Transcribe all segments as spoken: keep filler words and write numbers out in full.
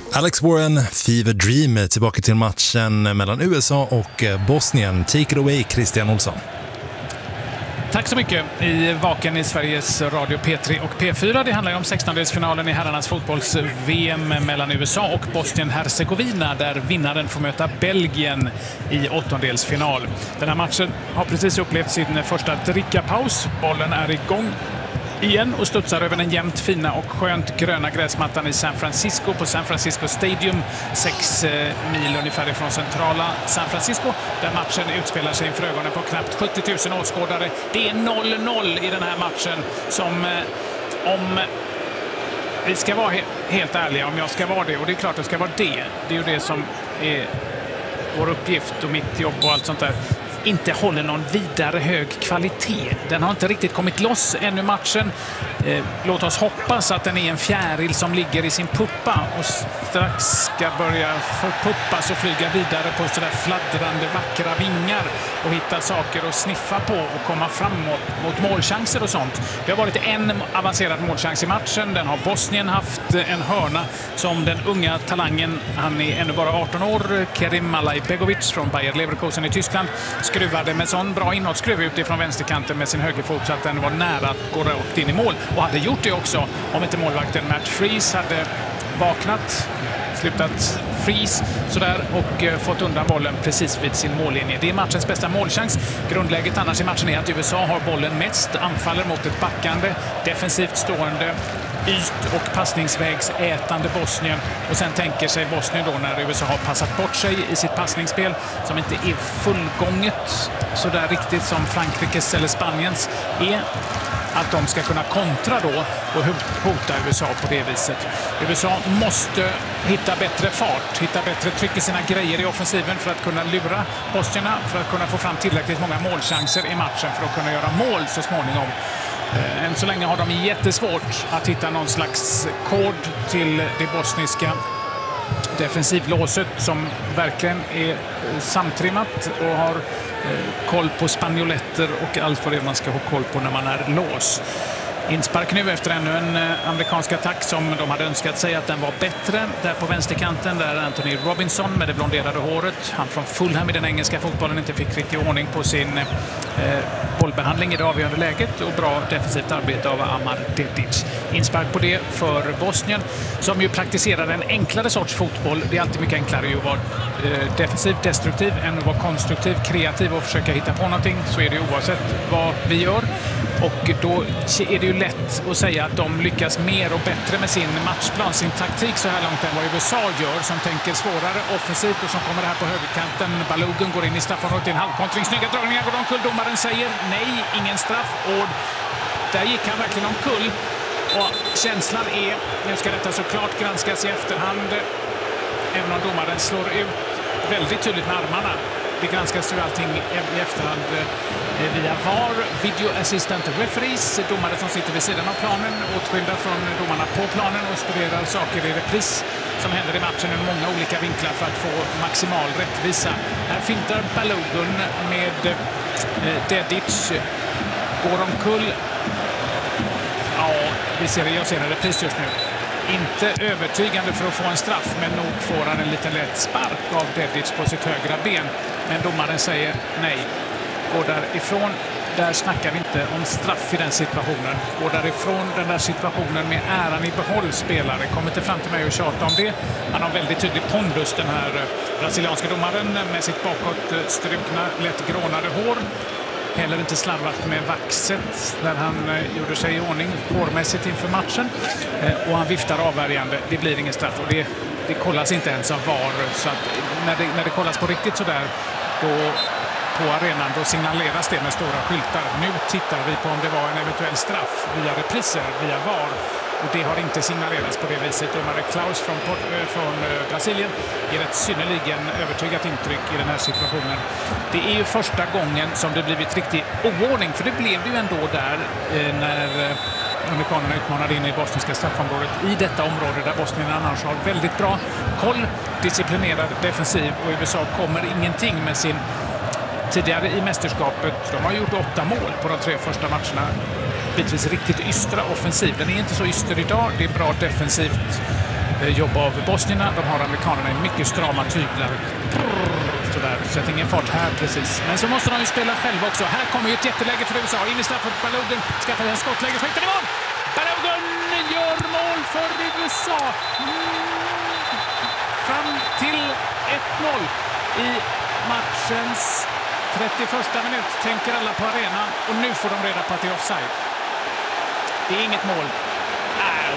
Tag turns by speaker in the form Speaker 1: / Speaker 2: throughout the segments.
Speaker 1: Alex Warren, Fever Dream, tillbaka till matchen mellan U S A och Bosnien. Take it away, Christian Olsson.
Speaker 2: Tack så mycket. I Vaken i Sveriges Radio P tre och P fyra. Det handlar ju om sextondelsfinalen i herrarnas fotbolls-V M mellan U S A och Bosnien-Hercegovina, där vinnaren får möta Belgien i åttondelsfinal. Den här matchen har precis upplevt sin första drickapaus. Bollen är igång igen och studsar över den jämnt fina och skönt gröna gräsmattan i San Francisco på San Francisco Stadium, sex mil ungefär ifrån centrala San Francisco, där matchen utspelar sig inför ögonen på knappt sjuttio tusen åskådare. Det är noll noll i den här matchen som, om vi ska vara he- helt ärliga, om jag ska vara det, och det är klart att det ska vara det, det är ju det som är vår uppgift och mitt jobb och allt sånt där, inte håller någon vidare hög kvalitet. Den har inte riktigt kommit loss ännu matchen. Eh, låt oss hoppas att den är en fjäril som ligger i sin puppa och strax ska börja förpuppas och flyga vidare på sådär fladdrande vackra vingar och hitta saker att sniffa på och komma framåt mot målchanser och sånt. Det har varit en avancerad målchans i matchen. Den har Bosnien haft, en hörna som den unga talangen, han är ännu bara arton år, Kerim Malajbegovic från Bayer Leverkusen i Tyskland, skruvade med sån bra inåtskruv utifrån vänsterkanten med sin högerfot så att den var nära att gå rakt in i mål. Och hade gjort det också om inte målvakten Matt Freese hade vaknat, slutat freeze sådär och eh, fått undan bollen precis vid sin mållinje. Det är matchens bästa målchans. Grundläget annars i matchen är att U S A har bollen mest, anfaller mot ett backande, defensivt stående, yt- och passningsvägsätande Bosnien, och sen tänker sig Bosnien då, när U S A har passat bort sig i sitt passningsspel som inte är fullgånget så där riktigt som Frankrikes eller Spaniens är, att de ska kunna kontra då och hota U S A på det viset. U S A måste hitta bättre fart, hitta bättre tryck i sina grejer i offensiven för att kunna lura bosnierna, för att kunna få fram tillräckligt många målchanser i matchen för att kunna göra mål så småningom. Än så länge har de jättesvårt att hitta någon slags kod till det bosniska defensivlåset som verkligen är samtrimmat och har koll på spanjoletter och allt vad det är man ska ha koll på när man är lås. Inspark nu efter ännu en amerikansk attack som de hade önskat sig att den var bättre. Där på vänsterkanten där Anthony Robinson med det blonderade håret, han från Fulham i den engelska fotbollen, inte fick riktigt ordning på sin eh, bollbehandling i det avgörande läget, och bra defensivt arbete av Amar Dedic. Inspark på det för Bosnien som ju praktiserar en enklare sorts fotboll. Det är alltid mycket enklare att vara eh, defensivt destruktiv än att vara konstruktiv, kreativ och försöka hitta på någonting. Så är det oavsett vad vi gör. Och då är det ju lätt att säga att de lyckas mer och bättre med sin matchplan, sin taktik så här långt än vad U S A gör, som tänker svårare offensivt och som kommer här på högerkanten. Balogun går in i straffområdet i en halvkontring. Snygga dragningar går omkull. Domaren säger nej, ingen straff. Och där gick han verkligen omkull. Och känslan är, nu ska detta såklart granskas i efterhand, även om domaren slår ut väldigt tydligt med armarna. Det granskas ju allting i efterhand via V A R, Video Assistant Referees, domare som sitter vid sidan av planen, åtskilda från domarna på planen och studerar saker i repris som händer i matchen ur många olika vinklar för att få maximal rättvisa. Här fintar Balogun med eh, Dedic, går omkull. Ja, vi ser det, jag ser en repris just nu. Inte övertygande för att få en straff, men nog får han en liten lätt spark av Dedic på sitt högra ben. Men domaren säger nej. Går därifrån, där snackar vi inte om straff i den situationen. Går därifrån den där situationen med äran i behåll, spelare. Kommer inte fram till mig och tjata om det. Han har väldigt tydlig pondus, den här brasilianska domaren, med sitt bakåt strukna, lätt grånade hår. Heller inte slarvat med vaxet när han eh, gjorde sig i ordning hårmässigt inför matchen. Eh, och han viftar avvärjande. Det blir ingen straff och det, det kollas inte ens av V A R. Så att när det, när det kollas på riktigt så där då, på arenan, då signaleras det med stora skyltar. Nu tittar vi på om det var en eventuell straff via repriser, via V A R. Och det har inte signalerats på det viset. Domare Klaus från, från Brasilien ger ett synnerligen övertygat intryck i den här situationen. Det är ju första gången som det blivit riktig oordning, för det blev det ju ändå där eh, när eh, amerikanerna utmanade in i bosniska straffområdet i detta område där Bosnien annars har väldigt bra koll, disciplinerad defensiv, och U S A kommer ingenting med sin tidigare i mästerskapet. De har gjort åtta mål på de tre första matcherna. Bitvis riktigt ystra offensiv. Den är inte så yster idag. Det är bra defensivt jobb av bosnierna. De har amerikanerna i mycket strama tyglar. Sådär, så att ingen fart här precis. Men så måste de ju spela själva också. Här kommer ju ett jätteläge för U S A. In i straffet, Balogun skaffar en skottläge, skjuter i mål! Balogun gör mål för U S A. Mm. Fram till ett noll i matchens trettioförsta minut tänker alla på arenan. Och nu får de reda på att det är offside. Det är inget mål. Ow.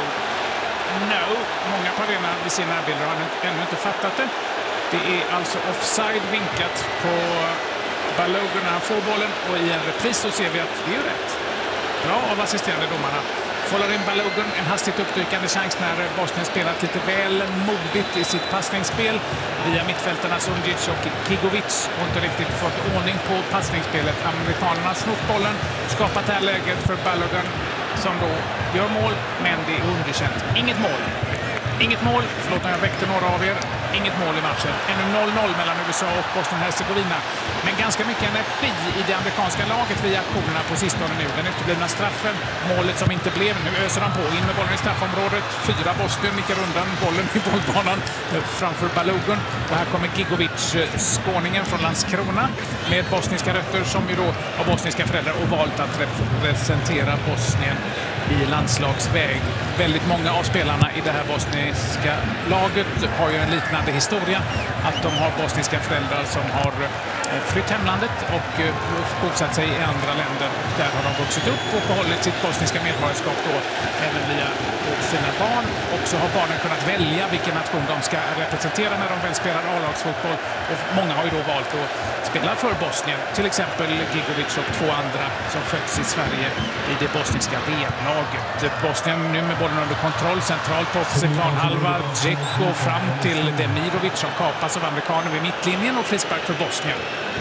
Speaker 2: No. Många på arenan vid sina närbilder har ännu inte fattat det. Det är alltså offside vinkat på Balogun när han får bollen. Och i en repris så ser vi att det är rätt. Bra av assisterande domarna. Fållar in Balogun, en hastigt uppdykande chans när Bosnien spelat lite väl modigt i sitt passningsspel. Via mittfältarna Sundic och Gigovic har inte riktigt fått ordning på passningsspelet. Amerikanerna har snott bollen, skapat det här läget för Balogun som då gör mål, men det är underkänt. Inget mål. Inget mål, förlåt när jag väckte några av er. Inget mål i matchen. Ännu noll noll mellan U S A och Bosnien-Hercegovina. Men ganska mycket energi i det amerikanska laget via aktionerna på sistone nu. Den uteblivna straffen, målet som inte blev. Nu öser han på, in med bollen i straffområdet. Fyra Bosnien nickar undan bollen i bollbanan framför Balogun. Och här kommer Gigovic, skåningen från Landskrona, med bosniska rötter som ju då har bosniska föräldrar och valt att representera Bosnien i landslagsväg. Väldigt många av spelarna i det här bosniska laget har ju en liknande historia. Att de har bosniska föräldrar som har flytt hemlandet och bosatt sig i andra länder. Där har de vuxit upp och behållit sitt bosniska medborgarskap då även via sina barn. Och så har barnen kunnat välja vilken nation de ska representera när de väl spelar A-lagsfotboll. Och många har ju då valt att spela för Bosnien. Till exempel Gigovic och två andra som fötts i Sverige i det bosniska V M-laget. Bosnien nu med bollen under kontroll centralt på offensiv planhalva. Dzeko fram till Demirovic som kapas av amerikaner vid mittlinjen och frispark för Bosnien.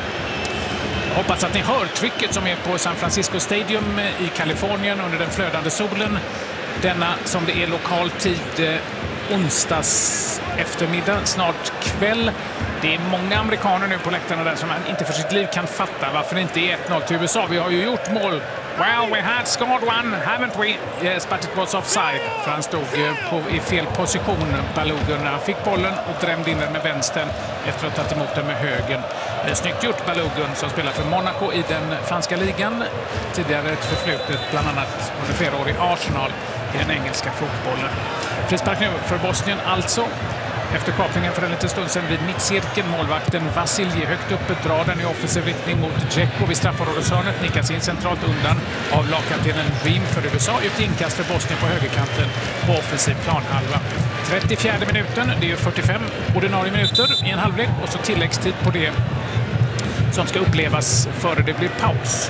Speaker 2: Jag hoppas att ni hör trycket som är på San Francisco Stadium i Kalifornien under den flödande solen. Denna som det är lokal tid onsdags eftermiddag, snart kväll. Det är många amerikaner nu på läktarna där som inte för sitt liv kan fatta varför det inte är ett noll till U S A. Vi har ju gjort mål. Well, we had scored one, haven't we? Yes, but it was offside. För han stod på, i fel position, Balogun, när han fick bollen och drämde in den med vänstern efter att ha tagit emot den med högen. Snyggt gjort Balogun som spelar för Monaco i den franska ligan. Tidigare ett förflutet bland annat under flera år i Arsenal i den engelska fotbollen. Frispark nu för Bosnien alltså. Efter kapningen för en liten stund sedan vid mittcirkeln, målvakten Vasilje högt uppe drar den i offensiv riktning mot Dzeko vid straffområdeshörnet, nickas in centralt undan av lagkaptenen Ream för U S A. Ut inkast för Bosnien på högerkanten på offensiv planhalva. trettiofjärde minuten, det är ju fyrtiofem ordinarie minuter i en halvlek och så tilläggstid på det som ska upplevas före det blir paus.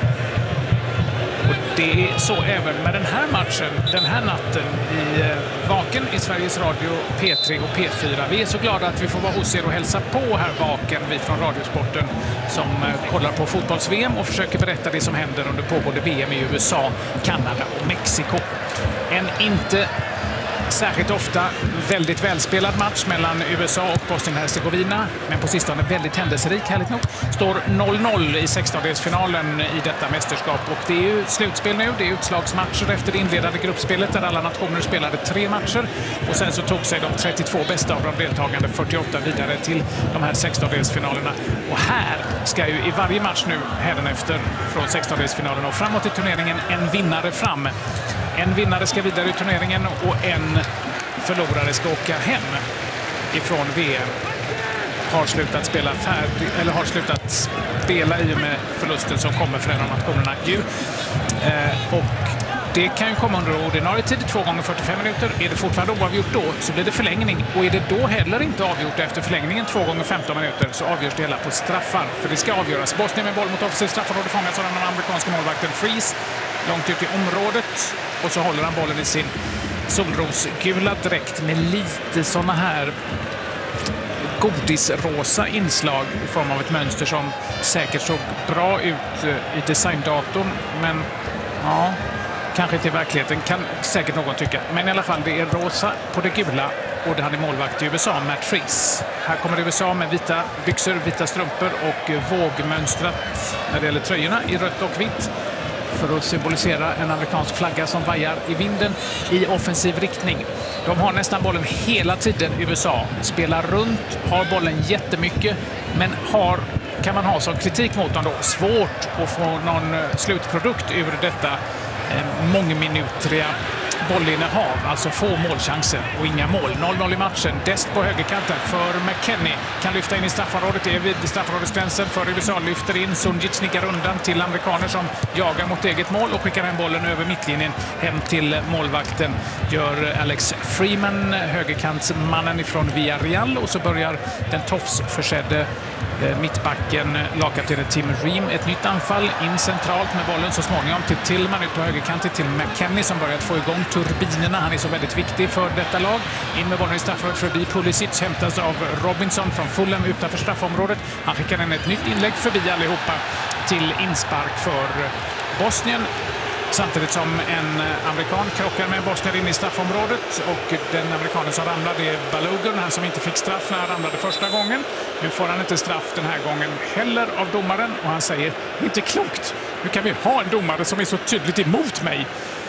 Speaker 2: Och det är så även med den här matchen, den här natten i Vaken i Sveriges Radio P tre och P fyra. Vi är så glada att vi får vara hos er och hälsa på här Vaken, vi från Radiosporten som kollar på fotbolls-V M och försöker berätta det som händer under pågående V M i U S A, Kanada och Mexiko. En inte särskilt ofta väldigt välspelad match mellan U S A och Bosnien-Hercegovina, men på sistone väldigt händelserik, härligt nog. Står noll noll i sextondelsfinalen i detta mästerskap och det är ju slutspel nu, det är utslagsmatcher efter det inledande gruppspelet där alla nationer spelade tre matcher och sen så tog sig de trettiotvå bästa av de deltagande fyrtioåtta vidare till de här sextondelsfinalerna. Och här ska ju i varje match nu hädanefter från sextondelsfinalen och framåt i turneringen en vinnare fram. En vinnare ska vidare i turneringen och en förlorare ska åka hem ifrån V M. Har slutat spela färdig, eller har slutat spela i och med förlusten som kommer för en av nationerna. Ju. Eh, och det kan ju komma under ordinarie tid, två gånger fyrtiofem minuter. Är det fortfarande oavgjort då så blir det förlängning. Och är det då heller inte avgjort efter förlängningen två gånger femton minuter så avgörs det hela på straffar. För det ska avgöras. Bosnien med boll mot offensiv straffområde fångas av den amerikanska målvakten Freeze. Långt ut i området. Och så håller han bollen i sin solrosgula dräkt med lite såna här godisrosa inslag i form av ett mönster som säkert såg bra ut i designdatorn. Men ja, kanske inte i verkligheten, kan säkert någon tycka. Men i alla fall, det är rosa på det gula och det han är målvakt i U S A, Matt Freeze. Här kommer U S A med vita byxor, vita strumpor och vågmönstrat när det gäller tröjorna i rött och vitt. för att symbolisera en amerikansk flagga som vajar i vinden i offensiv riktning. De har nästan bollen hela tiden i U S A. Spelar runt, har bollen jättemycket, men har, kan man ha som kritik mot dem då, svårt att få någon slutprodukt ur detta eh, mångminutriga bollinnehav, alltså få målchanser och inga mål. noll noll i matchen. Dest på högerkanten för McKennie. Kan lyfta in i straffområdet. Det är vid straffområdesgränsen för U S A. Lyfter in. Sundjic snickar undan till amerikaner som jagar mot eget mål och skickar hem bollen över mittlinjen hem till målvakten. Gör Alex Freeman, högerkantsmannen ifrån Villarreal, och så börjar den tofsförsedde mittbacken lagkaptenen Tim Ream ett nytt anfall in centralt med bollen så småningom till Tillman ut på högerkanten till McKennie som börjat få igång turbinerna. Han är så väldigt viktig för detta lag. In med bollen i straffområdet förbi Pulisic, hämtas av Robinson från Fulham utanför straffområdet. Han skickar in ett nytt inlägg förbi allihopa till inspark för Bosnien. Samtidigt som en amerikan krockar med en bosnier in i straffområdet, och den amerikanen som ramlade är Balogun, han som inte fick straff när han ramlade första gången. Nu får han inte straff den här gången heller av domaren, och han säger inte klokt. Hur kan vi ha en domare som är så tydligt emot mig?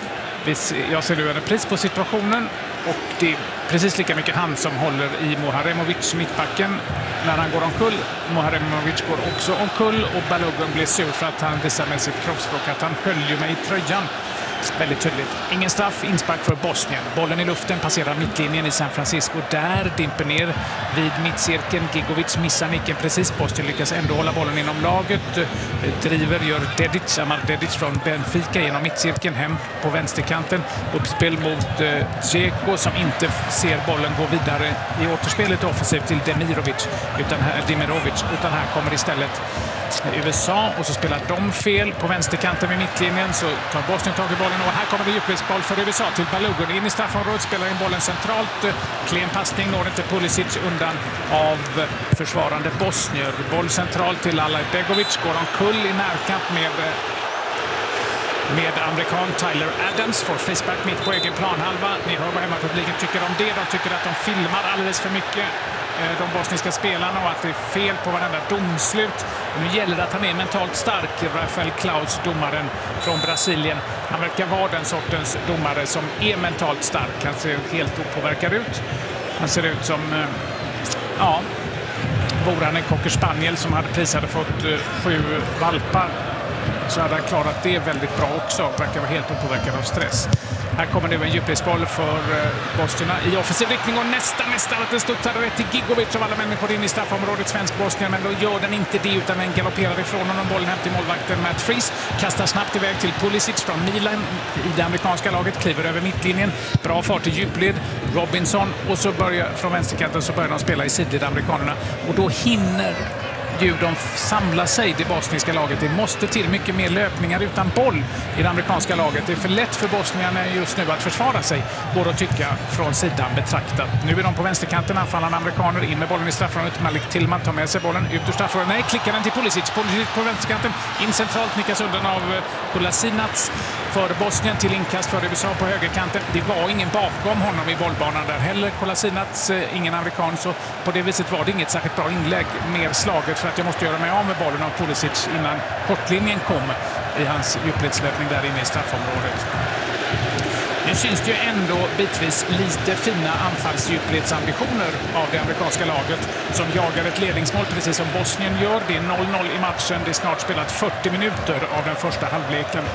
Speaker 2: Jag ser nu en pris på situationen, och det är precis lika mycket han som håller i Moharemovic, mittbacken, när han går omkull. Moharemovic går också omkull, och Balogun blir sur för att han visar med sitt kroppsspråk att han höll ju mig i tröjan. Väldigt tydligt. Ingen straff, inspark för Bosnien. Bollen i luften passerar mittlinjen i San Francisco. Där dimper ner vid mittcirkeln. Gigovic missar nicken precis. Bosnien lyckas ändå hålla bollen inom laget. Driver, gör Dedic, Amar Dedic från Benfica genom mittcirkeln hem på vänsterkanten. Uppspel mot eh, Dzeko som inte ser bollen gå vidare i återspelet offensivt till Demirovic, utan här, Demirovic, utan här kommer istället U S A, och så spelar de fel på vänsterkanten med mittlinjen, så tar Bosnien tag i bollen, och här kommer det djupledsboll för U S A till Balogun in i straffområdet, spelar in bollen centralt, klen passning, når inte Pulisic undan av försvarande bosnier. Boll centralt till Alaj Begovic, går omkull i närkamp med med amerikan Tyler Adams, får frispark mitt på egen planhalva. Ni hör vad hemmapubliken tycker om det. De tycker att de filmar alldeles för mycket, de bosniska spelarna, och att det är fel på varenda domslut. Nu gäller det att han är mentalt stark, Rafael Klaus, domaren från Brasilien. Han verkar vara den sortens domare som är mentalt stark. Han ser helt opåverkad ut. Han ser ut som, ja, vore han en cocker spaniel som hade precis hade fått sju valpar, så hade han klarat det väldigt bra också. Verkar vara helt opåverkad av stress. Här kommer nu en djupledsboll för bosnierna i offensiv riktning, och nästan nästan att den studsar rätt till Gigovic av alla människor in i straffområdet svensk-Bosnien, men då gör den inte det, utan den galopperar ifrån honom. Bollen hem till målvakten Matt Freese, kastar snabbt iväg till Pulisic från Milan i det amerikanska laget, kliver över mittlinjen, bra fart i djupled, Robinson, och så börjar från vänsterkanten så börjar de spela i sidled, amerikanerna, och då hinner ju de samlar sig, det bosniska laget. Det måste till mycket mer löpningar utan boll i det amerikanska laget. Det är för lätt för bosnierna just nu att försvara sig, går att tycka från sidan betraktat. Nu är de på vänsterkanten, anfallande amerikaner, in med bollen i straffområdet. Malik Tillman tar med sig bollen ut ur straffområdet. Nej, klickar den till Pulisic. Pulisic på vänsterkanten, in centralt, nickas undan av Kolasinac för Bosnien till inkast för U S A på högerkanten. Det var ingen bakom honom i bollbanan där heller. Kolasinac, ingen amerikan, så på det viset var det inget särskilt bra inlägg. Mer slaget för att jag måste göra mig av med bollen av Pulisic innan kortlinjen kom i hans djupledslöpning där inne i straffområdet. Nu syns det ju ändå bitvis lite fina anfallsdjupledsambitioner av det amerikanska laget som jagar ett ledningsmål precis som Bosnien gör. Det är noll noll i matchen. Det är snart spelat fyrtio minuter av den första halvleken.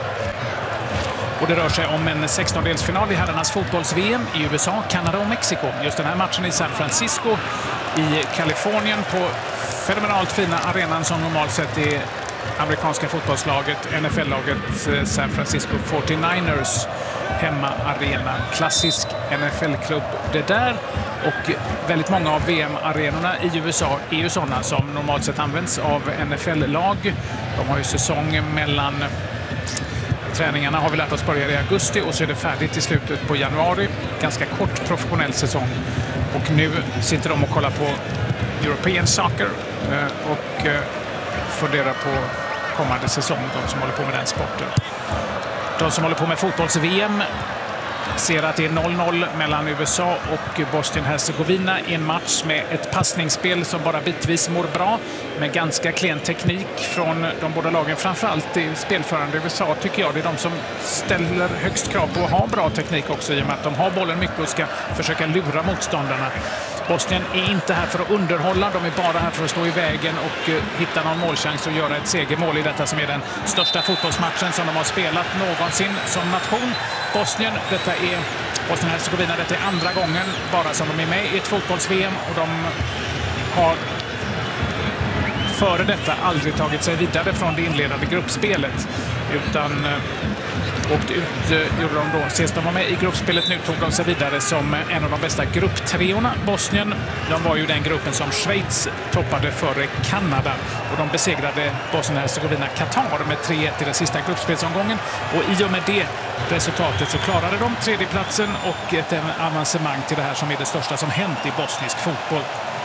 Speaker 2: Och det rör sig om en sextondelsfinal i herrarnas fotbolls-V M i U S A, Kanada och Mexiko. Just den här matchen i San Francisco i Kalifornien på fenomenalt fina arenan som normalt sett är amerikanska fotbollslaget, N F L-laget San Francisco fyrtionioers hemmaarena. Klassisk N F L-klubb det där, och väldigt många av V M-arenorna i U S A är ju sådana som normalt sett används av N F L-lag. De har ju säsong mellan träningarna, har vi lärt oss, börjar i augusti och så är det färdigt i slutet på januari. Ganska kort professionell säsong. Och nu sitter de och kollar på European Soccer och funderar på kommande säsong, de som håller på med den sporten. De som håller på med fotbolls-V M ser att det är noll noll mellan U S A och Bosnien-Hercegovina i en match med ett passningsspel som bara bitvis mår bra, med ganska klen teknik från de båda lagen. Framförallt i spelförande U S A tycker jag det är de som ställer högst krav på att ha bra teknik också, i och med att de har bollen mycket och ska försöka lura motståndarna. Bosnien är inte här för att underhålla, de är bara här för att stå i vägen och hitta någon målchans och göra ett segermål i detta som är den största fotbollsmatchen som de har spelat någonsin som nation. Bosnien, detta är Bosnien-Hercegovina, detta är andra gången bara som de är med i ett fotbolls-V M, och de har före detta aldrig tagit sig vidare från det inledande gruppspelet, utan åkte ut, gjorde de då. Sist de var med i gruppspelet, nu tog de sig vidare som en av de bästa grupptreorna. Bosnien, de var ju den gruppen som Schweiz toppade före Kanada, och de besegrade Bosnien-Hercegovina Qatar med tre ett i den sista gruppspelsomgången, och i och med det resultatet så klarade de tredjeplatsen och ett avancemang till det här som är det största som hänt i bosnisk fotboll.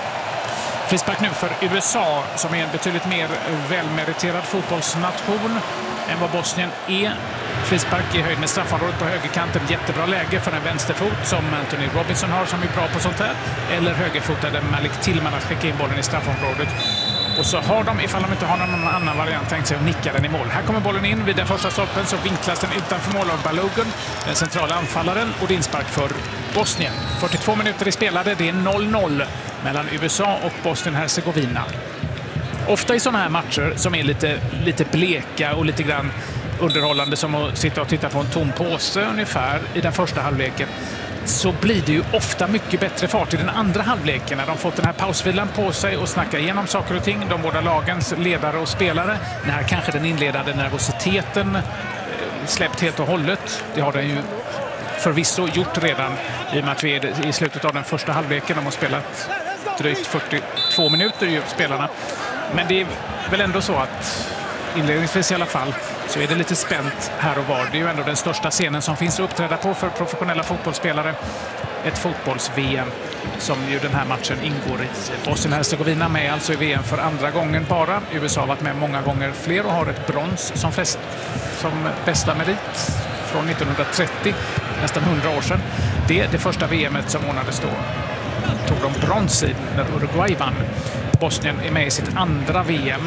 Speaker 2: Frispark nu för U S A, som är en betydligt mer välmeriterad fotbollsnation än vad Bosnien är. Frispark i höjd med straffområdet på högerkanten. Jättebra läge för en vänsterfot som Anthony Robinson har, som är bra på sånt här. Eller högerfotade Malik Tillman att skicka in bollen i straffområdet. Och så har de, ifall de inte har någon annan variant, tänkt sig att nicka den i mål. Här kommer bollen in vid den första stolpen, så vinklas den utanför mål av Balogun, den centrala anfallaren, och det är inspark för Bosnien. fyrtiotvå minuter i spelade, det är noll noll mellan U S A och Bosnien-Hercegovina. Ofta i sådana här matcher som är lite, lite bleka och lite grann underhållande, som att sitta och titta på en tom påse ungefär i den första halvleken, så blir det ju ofta mycket bättre fart i den andra halvleken när de fått den här pausvilan på sig och snackar igenom saker och ting, de båda lagens ledare och spelare, när kanske den inledande nervositeten släppt helt och hållet. Det har den ju förvisso gjort redan, i och med att vi är i slutet av den första halvleken. De har spelat drygt fyrtiotvå minuter ju, spelarna. Men det är väl ändå så att inledningsvis i alla fall så är det lite spänt här och var. Det är ju ändå den största scenen som finns att uppträda på för professionella fotbollsspelare. Ett fotbolls-V M som ju den här matchen ingår i. Bosnien-Hercegovina med alltså i V M för andra gången bara. U S A har varit med många gånger fler och har ett brons som, flest, som bästa merit från nittonhundratrettio, nästan hundra år sedan. Det är det första V M:et som ordnades då. Tog de brons i när Uruguay vann. Bosnien är med i sitt andra V M.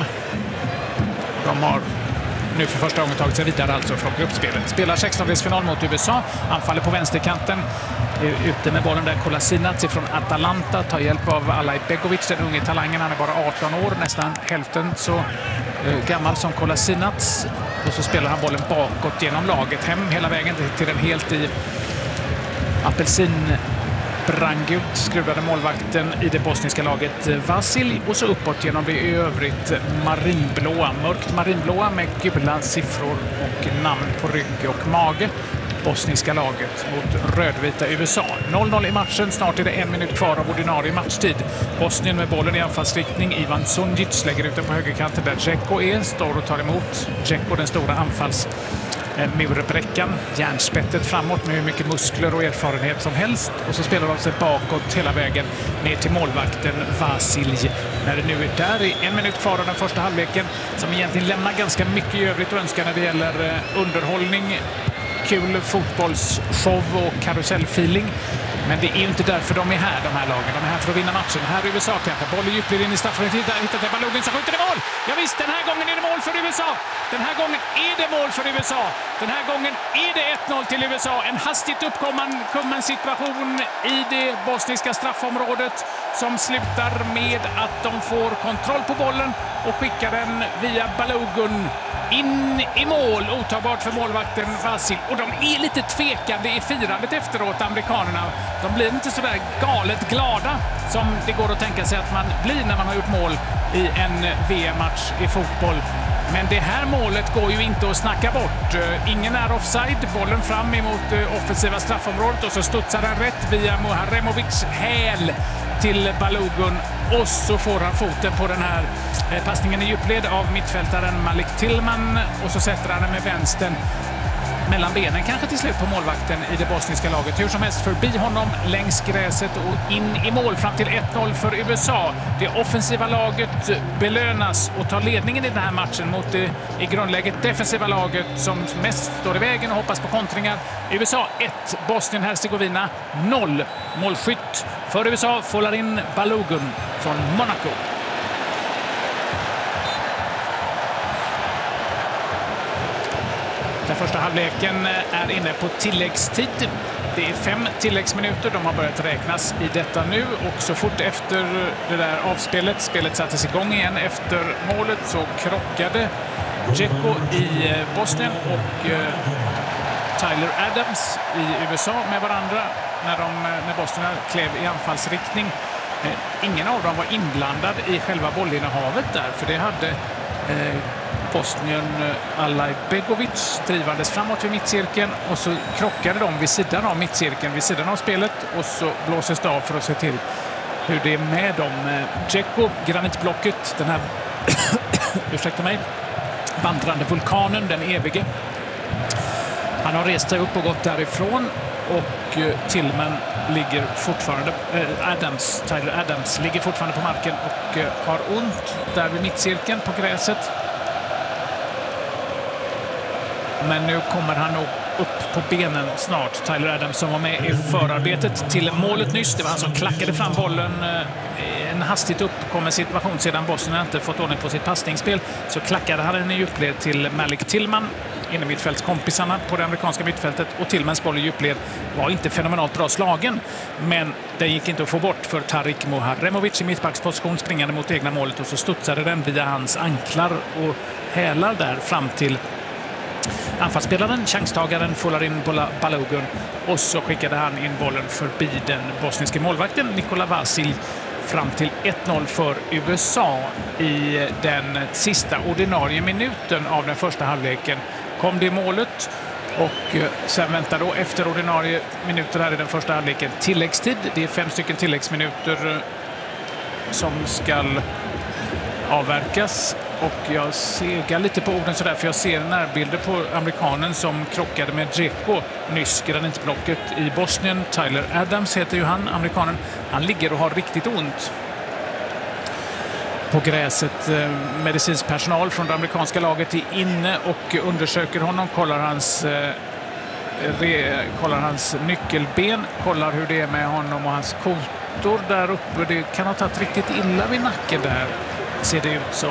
Speaker 2: De har nu för första gången tagit sig vidare alltså från gruppspelet. Spelar sextondelsfinal mot U S A. Anfaller på vänsterkanten. Ute med bollen där Kolasinac från Atalanta. Tar hjälp av Alaj Begovic, den unge talangen. Han är bara arton år, nästan hälften så gammal som Kolasinac. Och så spelar han bollen bakåt genom laget. Hem hela vägen till den helt i apelsin brangult skruvade målvakten i det bosniska laget Vasil, och så uppåt genom det i övrigt marinblåa, mörkt marinblåa med gula siffror och namn på rygg och mage. Bosniska laget mot rödvita U S A. noll noll i matchen, snart är det en minut kvar av ordinarie matchtid. Bosnien med bollen i anfallsriktning. Ivan Sunjic lägger ut den på högerkanten där Dzeko är, står och tar emot. Dzeko, den stora anfalls murbräckan, järnspettet framåt med hur mycket muskler och erfarenhet som helst, och så spelar de sig bakåt hela vägen ner till målvakten Vasilj. När det nu är där i en minut kvar av den första halvleken, som egentligen lämnar ganska mycket i övrigt att önska när det gäller underhållning, kul fotbollsshow och karusellfeeling. Men det är ju inte därför de är här, de här lagen. De är här för att vinna matchen. Här är U S A kanske. Bollen djupled in i straffområdet. Hittar till Balogun som skjuter i mål. Ja visst, den här gången är det mål för U S A. Den här gången är det mål för U S A. Den här gången är det ett noll till U S A. En hastigt uppkommen situation i det bosniska straffområdet som slutar med att de får kontroll på bollen och skickar den via Balogun in i mål, otagbart för målvakten Vasil. Och de är lite tvekande i firandet efteråt, amerikanerna. De blir inte så där galet glada som det går att tänka sig att man blir när man har gjort mål i en V M-match i fotboll. Men det här målet går ju inte att snacka bort. Ingen är offside, bollen fram emot offensiva straffområdet, och så studsar den rätt via Muharemovics häl till Balogun, och så får han foten på den här passningen i djupled av mittfältaren Malik Tillman, och så sätter han den med vänstern mellan benen, kanske till slut på målvakten i det bosniska laget. Hur som helst förbi honom längs gräset och in i mål fram till ett noll för U S A. Det offensiva laget belönas och tar ledningen i den här matchen mot det i grundläget defensiva laget som mest står i vägen och hoppas på kontringar. U S A ett, Bosnien-Hercegovina noll. Målskytt för U S A, Folarin Balogun från Monaco. Den första halvleken är inne på tilläggstid. Det är fem tilläggsminuter. De har börjat räknas i detta nu. Och så fort efter det där avspelet, spelet sattes igång igen efter målet, så krockade Dzeko i Bosnien och Tyler Adams i U S A med varandra när, de, när Bosnien klev i anfallsriktning. Ingen av dem var inblandad i själva bollinnehavet där, för det hade eh, Bosnien Alajbegovic drivandes framåt vid mittcirkeln och så krockade de vid sidan av mittcirkeln, vid sidan av spelet, och så blåses det av för att se till hur det är med dem. Dzeko, granitblocket, den här ursäkta mig, vandrande vulkanen, den evige. Han har rest sig upp och gått därifrån och Tillman ligger fortfarande, äh, Adams, Tyler Adams ligger fortfarande på marken och äh, har ont där vid mittcirkeln på gräset. Men nu kommer han nog upp på benen snart. Tyler Adams som var med i förarbetet till målet nyss. Det var han som klackade fram bollen. En hastigt uppkommen situation sedan Bosnien inte fått ordning på sitt passningsspel. Så klackade han den i djupled till Malik Tillman, inne mittfältskompisarna på det amerikanska mittfältet. Och Tillmans boll i djupled var inte fenomenalt bra slagen. Men den gick inte att få bort för Tarik Muharremovic i mittbacksposition springande mot egna målet. Och så studsade den via hans anklar och hälar där fram till anfallsspelaren, chanstagaren Folarin Balogun, och så skickade han in bollen förbi den bosniske målvakten Nikola Vasil fram till ett noll för U S A. I den sista ordinarie minuten av den första halvleken kom det målet, och sen väntar då efter ordinarie minuter här i den första halvleken tilläggstid. Det är fem stycken tilläggsminuter som ska avverkas. Och jag segar lite på orden sådär, för jag ser närbilder på amerikanen som krockade med Dzeko nyss, granitblocket i Bosnien. Tyler Adams heter ju han, amerikanen. Han ligger och har riktigt ont på gräset. Medicinsk personal från det amerikanska laget är inne och undersöker honom, kollar hans, re, kollar hans nyckelben, kollar hur det är med honom och hans kotor där uppe. Det kan ha tagit riktigt illa vid nacken där, ser det ut som.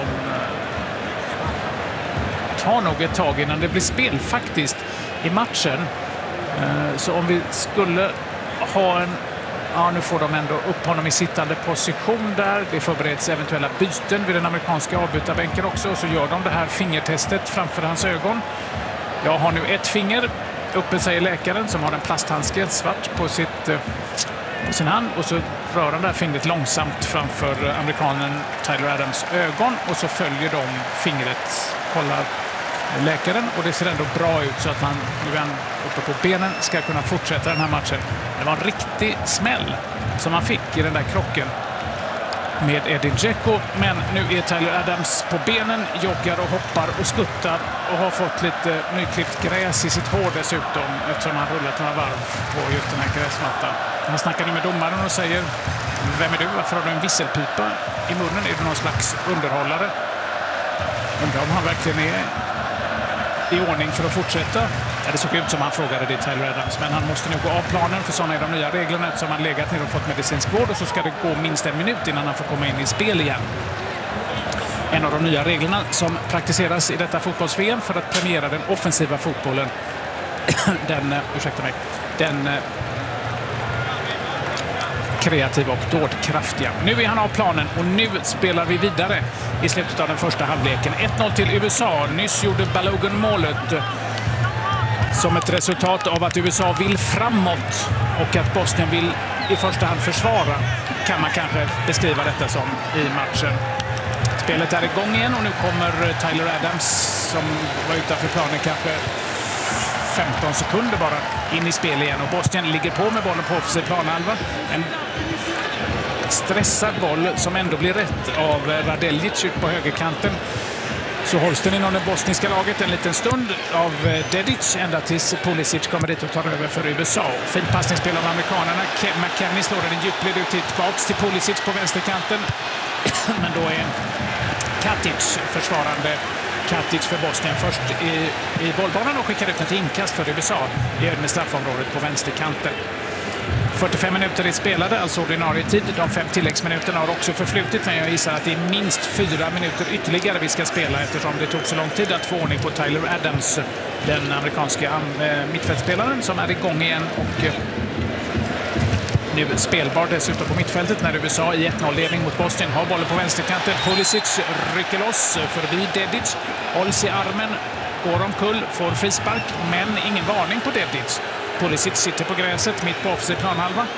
Speaker 2: Tar nog ett tag innan det blir spel faktiskt i matchen. Så om vi skulle ha en, ja, nu får de ändå upp honom i sittande position där. Det förbereds eventuella byten vid den amerikanska avbytarbänken också, och så gör de det här fingertestet framför hans ögon. Jag har nu ett finger uppe, säger läkaren, som har en plasthandske svart på sitt på sin hand, och så rör han det här fingret långsamt framför amerikanen Tyler Adams ögon, och så följer de fingret, kollar läkaren, och det ser ändå bra ut så att han, nu är han uppe på benen, ska kunna fortsätta den här matchen. Det var en riktig smäll som han fick i den där krocken med Edin Dzeko, men nu är Tyler Adams på benen, joggar och hoppar och skuttar och har fått lite nyklippt gräs i sitt hår dessutom, eftersom han rullat några varv på just den här gräsmattan. Han snackar nu med domaren och säger: vem är du? Varför har du en visselpipa i munnen? Är du någon slags underhållare? Undrar om han verkligen är i ordning för att fortsätta. Ja, det såg ut som han frågade det, Tyler Adams, men han måste nog gå av planen, för sådana är de nya reglerna, eftersom han legat ner och fått medicinsk vård, och så ska det gå minst en minut innan han får komma in i spel igen. En av de nya reglerna som praktiseras i detta fotbolls-V M för att premiera den offensiva fotbollen. den, ursäkta mig, den kreativa och dådkraftiga. Nu är han av planen och nu spelar vi vidare i slutet av den första halvleken. ett noll till U S A. Nyss gjorde Balogun målet som ett resultat av att U S A vill framåt och att Bosnien vill i första hand försvara, kan man kanske beskriva detta som i matchen. Spelet är igång igen och nu kommer Tyler Adams, som var utanför planen kanske femton sekunder bara, in i spel igen, och Bosnien ligger på med bollen på offensiv planhalva. En stressad boll som ändå blir rätt av Radeljic ut på högerkanten. så hålls den inom det bostniska laget en liten stund av Dedic ända tills Pulisic kommer dit och tar över för U S A. Fint passningsspel av amerikanerna. McKennie slår den djupled ut tillbaks till Pulisic på vänsterkanten. Men då är Katic försvarande Katic för Bosnien först i, i bollbanan och skickar ut den till inkast för U S A i med straffområdet på vänsterkanten. fyrtiofem minuter är spelade, alltså ordinarie tid. De fem tilläggsminuterna har också förflutit, men jag gissar att det är minst fyra minuter ytterligare vi ska spela eftersom det tog så lång tid att få ordning på Tyler Adams, den amerikanska äh, mittfältspelaren som är igång igen och äh, nu spelbar dessutom på mittfältet när U S A i ett noll-ledning mot Bosnien har bollen på vänsterkanten. Pulisic rycker loss förbi Dedic, hålls i armen, går omkull, får frispark, men ingen varning på Dedic. Pulisic sitter på gräset mitt på offensiv planhalva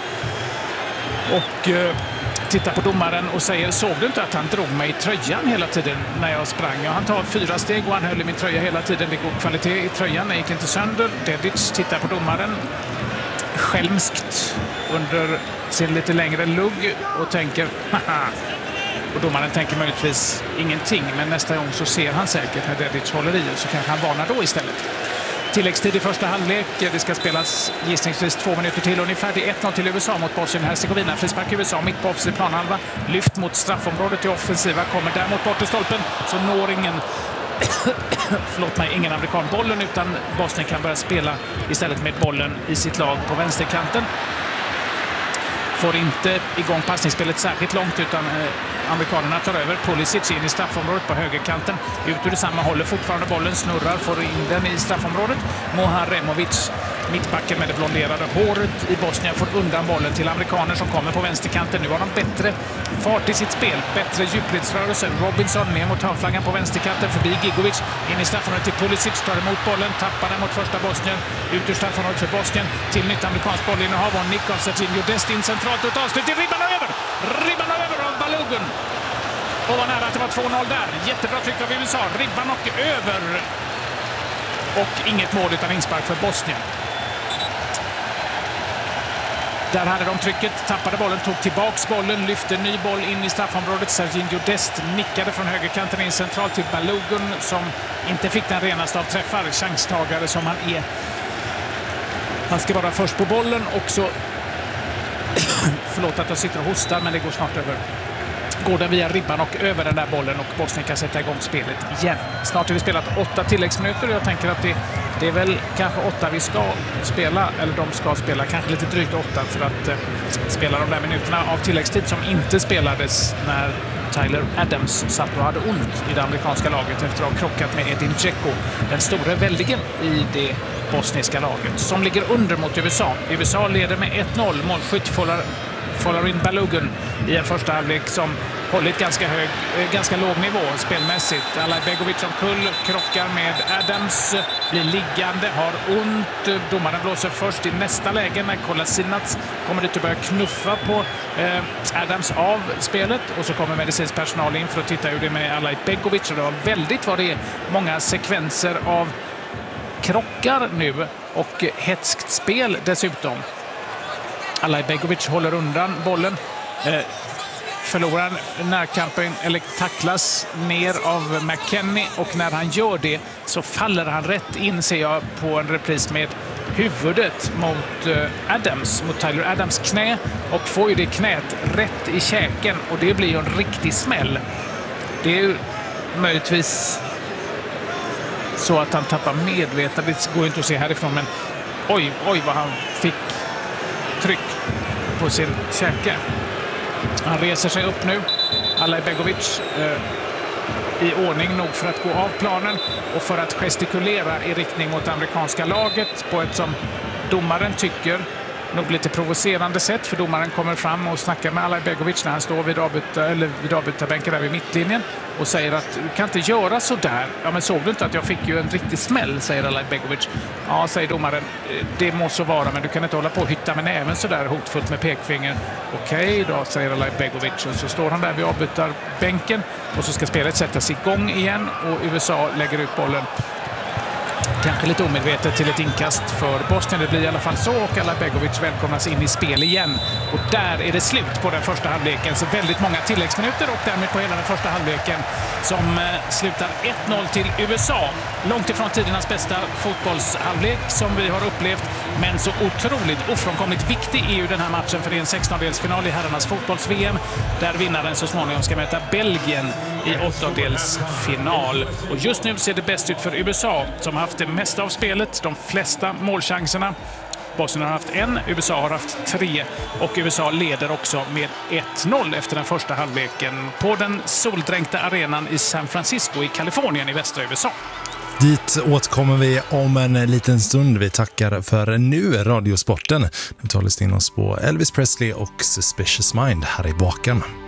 Speaker 2: och eh, tittar på domaren och säger: såg du inte att han drog mig i tröjan hela tiden när jag sprang? Ja, han tar fyra steg och han höll i min tröja hela tiden. Det är god kvalitet i tröjan, den gick inte sönder. Dedic tittar på domaren skälmskt under sin lite längre lugg och tänker haha. Och domaren tänker möjligtvis ingenting, men nästa gång så ser han säkert när Dedic håller i och så kanske han varnar då istället. Tilläggstid i första halvlek. Det ska spelas gissningsvis två minuter till ungefär. Det är ett noll till U S A mot Bosnien-Hercegovina. Frispark U S A mitt på offensiv planhalva. Lyft mot straffområdet i offensiva. Kommer däremot bort i stolpen så når ingen förlåt mig, ingen amerikan bollen, utan Bosnien kan börja spela istället med bollen i sitt lag på vänsterkanten. Får inte igång passningsspelet särskilt långt utan eh, amerikanerna tar över. Pulisic in i straffområdet på högerkanten. Ut ur detsamma håller fortfarande bollen, snurrar, får in den i straffområdet. Moharemovic, mittbacken med det blonderade håret i Bosnien, får undan bollen till amerikaner som kommer på vänsterkanten. Nu har de bättre fart i sitt spel, bättre djupledsrörelse. Robinson ner mot hörnflaggan på vänsterkanten förbi Gigovic. In i straffområdet till Pulisic, tar emot bollen, tappar den mot första Bosnien. Ut ur straffområdet för Bosnien till nytt amerikansk bollinnehav och nick av Serginho Dest in centralt och ett avslut till ribban över. Ribban över av Balogun. Och var nära att det var två noll där. Jättebra tryck av U S A. Ribban och över. Och inget mål utan inspark för Bosnien. Där hade de trycket, tappade bollen, tog tillbaks bollen, lyfte ny boll in i straffområdet. Serginho Dest nickade från högerkanten in centralt till Balogun som inte fick den renaste av träffar. Chanstagare som han är. Han ska vara först på bollen och så förlåt att jag sitter och hostar, men det går snart över. Går den via ribban och över den där bollen och Bosnien kan sätta igång spelet igen. Snart har vi spelat åtta tilläggsminuter och jag tänker att det, det är väl kanske åtta vi ska spela, eller de ska spela, kanske lite drygt åtta för att eh, spela de där minuterna av tilläggstid som inte spelades när Tyler Adams satt och hade ont i det amerikanska laget efter att ha krockat med Edin Dzeko, den store väldigen i det bosniska laget som ligger under mot U S A. U S A leder med ett noll. Målskytt Folarin Balogun i en första halvlek som hållit ganska hög, ganska låg nivå spelmässigt. Alajbegovic som kull, krockar med Adams, blir liggande, har ont. Domaren blåser först i nästa läge när Kolasinac kommer dit och börjar knuffa på eh, Adams av spelet. Och så kommer medicinsk personal in för att titta hur det är med Alajbegovic. Och det var väldigt vad det är många sekvenser av krockar nu och hetskt spel dessutom. Alajbegovic håller undan bollen. Eh, förlorar närkampen eller tacklas ner av McKennie och när han gör det så faller han rätt in, ser jag på en repris, med huvudet mot eh, Adams, mot Tyler Adams knä och får ju det knät rätt i käken och det blir ju en riktig smäll. Det är ju möjligtvis så att han tappar medvetandet, det går inte att se härifrån, men oj, oj vad han fick tryck på sin käke. Han reser sig upp nu, Alajbegovic, eh, i ordning nog för att gå av planen och för att gestikulera i riktning mot amerikanska laget på ett som domaren tycker nog lite provocerande sätt, för domaren kommer fram och snackar med Alajbegovic när han står vid avbyta, eller vid avbytarbänken där vid mittlinjen och säger att du kan inte göra så där. Ja, men såg du inte att jag fick ju en riktig smäll, säger Alajbegovic. Ja, säger domaren, det må så vara, men du kan inte hålla på och hytta med näven så där hotfullt med pekfingern. Okej då, säger Alajbegovic, och så står han där vid avbytarbänken och så ska spelet sättas igång igen och U S A lägger ut bollen Kanske lite omedvetet till ett inkast för Bosnien. Det blir i alla fall så, och Alaibegovic välkomnas in i spel igen. Och där är det slut på den första halvleken. Så väldigt många tilläggsminuter och därmed på hela den första halvleken som slutar ett noll till U S A. Långt ifrån tidernas bästa fotbollshalvlek som vi har upplevt, men så otroligt ofrånkomligt viktig är ju den här matchen, för det är en sextondelsfinal i herrarnas fotbolls-V M där vinnaren så småningom ska möta Belgien i åttondelsfinal. Och just nu ser det bäst ut för U S A som har haft det mesta av spelet, de flesta målchanserna. Bosnien har haft en, U S A har haft tre, och U S A leder också med ett noll efter den första halvleken på den soldränkta arenan i San Francisco i Kalifornien i västra U S A.
Speaker 1: Dit återkommer vi om en liten stund. Vi tackar för nu Radiosporten. Nu tar vi in oss på Elvis Presley och Suspicious Mind här i baken.